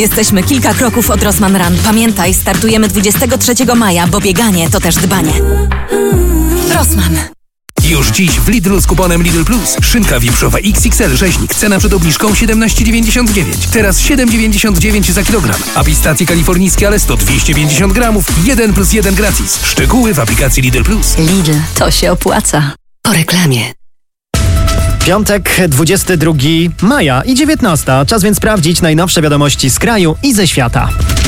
Jesteśmy kilka kroków od Rossmann Run. Pamiętaj, startujemy 23 maja, bo bieganie to też dbanie. Rossmann. Już dziś w Lidlu z kuponem Lidl Plus. Szynka wieprzowa XXL rzeźnik. Cena przed obniżką 17,99. Teraz 7,99 za kilogram. A pistacje kalifornijskie Alesto 250 gramów. 1+1 gratis. Szczegóły w aplikacji Lidl Plus. Lidl, to się opłaca. Po reklamie. Piątek, 22 maja i 19. Czas więc sprawdzić najnowsze wiadomości z kraju i ze świata.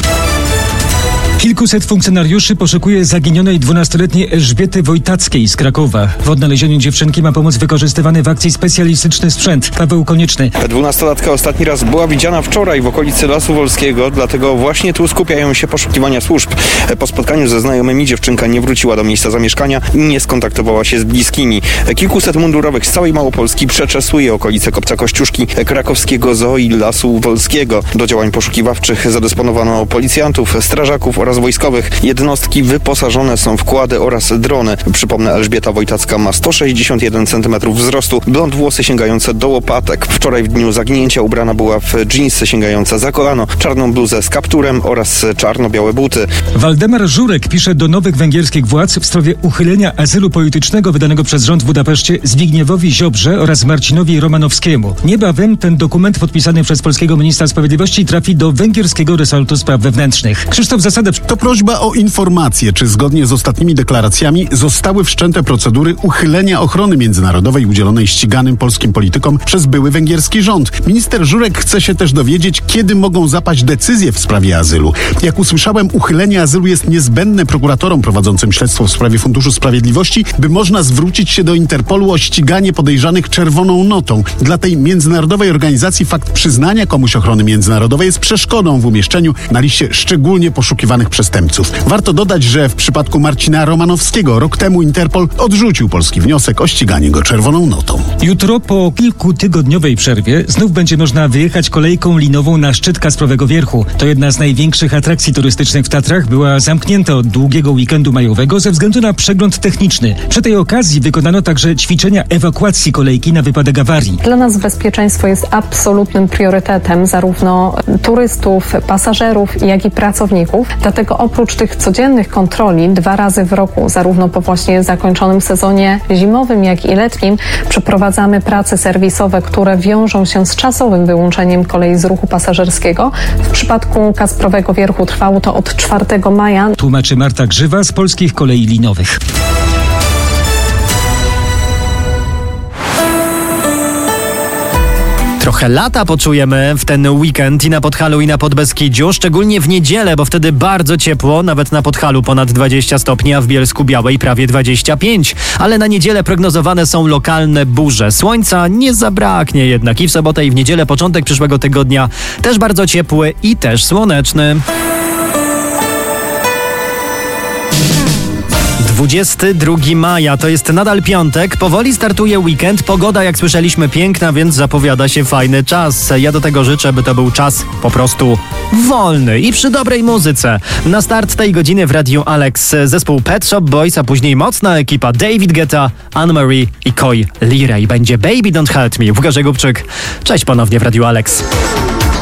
Kilkuset funkcjonariuszy poszukuje zaginionej 12-letniej Elżbiety Wojtackiej z Krakowa. W odnalezieniu dziewczynki ma pomóc wykorzystywany w akcji specjalistyczny sprzęt. Paweł Konieczny. 12-latka ostatni raz była widziana wczoraj w okolicy Lasu Wolskiego, dlatego właśnie tu skupiają się poszukiwania służb. Po spotkaniu ze znajomymi dziewczynka nie wróciła do miejsca zamieszkania i nie skontaktowała się z bliskimi. Kilkuset mundurowych z całej Małopolski przeczesuje okolice Kopca Kościuszki, krakowskiego zoo i Lasu Wolskiego. Do działań poszukiwawczych zadysponowano policjantów, strażaków oraz wojskowych. Jednostki wyposażone są w kłady oraz drony. Przypomnę, Elżbieta Wojtacka ma 161 cm wzrostu, blond włosy sięgające do łopatek. Wczoraj w dniu zaginięcia ubrana była w dżinsy sięgające za kolano, czarną bluzę z kapturem oraz czarno-białe buty. Waldemar Żurek pisze do nowych węgierskich władz w sprawie uchylenia azylu politycznego wydanego przez rząd w Budapeszcie Zbigniewowi Ziobrze oraz Marcinowi Romanowskiemu. Niebawem ten dokument podpisany przez polskiego ministra sprawiedliwości trafi do węgierskiego resortu spraw wewnętrznych. Krzysztof Zasada. To prośba o informację, czy zgodnie z ostatnimi deklaracjami zostały wszczęte procedury uchylenia ochrony międzynarodowej udzielonej ściganym polskim politykom przez były węgierski rząd. Minister Żurek chce się też dowiedzieć, kiedy mogą zapaść decyzje w sprawie azylu. Jak usłyszałem, uchylenie azylu jest niezbędne prokuratorom prowadzącym śledztwo w sprawie Funduszu Sprawiedliwości, by można zwrócić się do Interpolu o ściganie podejrzanych czerwoną notą. Dla tej międzynarodowej organizacji fakt przyznania komuś ochrony międzynarodowej jest przeszkodą w umieszczeniu na liście szczególnie poszukiwanych przestępców. Warto dodać, że w przypadku Marcina Romanowskiego rok temu Interpol odrzucił polski wniosek o ściganie go czerwoną notą. Jutro po kilkutygodniowej przerwie znów będzie można wyjechać kolejką linową na szczyt Kasprowego Wierchu. To jedna z największych atrakcji turystycznych w Tatrach. Była zamknięta od długiego weekendu majowego ze względu na przegląd techniczny. Przy tej okazji wykonano także ćwiczenia ewakuacji kolejki na wypadek awarii. Dla nas bezpieczeństwo jest absolutnym priorytetem zarówno turystów, pasażerów, jak i pracowników. Dlatego oprócz tych codziennych kontroli 2 razy w roku, zarówno po właśnie zakończonym sezonie zimowym, jak i letnim, przeprowadzamy prace serwisowe, które wiążą się z czasowym wyłączeniem kolei z ruchu pasażerskiego. W przypadku Kasprowego Wierchu trwało to od 4 maja. Tłumaczy Marta Grzywa z Polskich Kolei Linowych. Trochę lata poczujemy w ten weekend i na Podhalu, i na Podbeskidziu, szczególnie w niedzielę, bo wtedy bardzo ciepło, nawet na Podhalu ponad 20 stopni, a w Bielsku Białej prawie 25. Ale na niedzielę prognozowane są lokalne burze. Słońca nie zabraknie jednak i w sobotę, i w niedzielę, początek przyszłego tygodnia też bardzo ciepły i też słoneczny. 22 maja, to jest nadal piątek, powoli startuje weekend, pogoda jak słyszeliśmy piękna, więc zapowiada się fajny czas. Ja do tego życzę, by to był czas po prostu wolny i przy dobrej muzyce. Na start tej godziny w Radiu Alex zespół Pet Shop Boys, a później mocna ekipa David Guetta, Anne-Marie i Coy Leray. Będzie Baby Don't Hurt Me. Łukasz Gubczyk, cześć ponownie w Radiu Alex.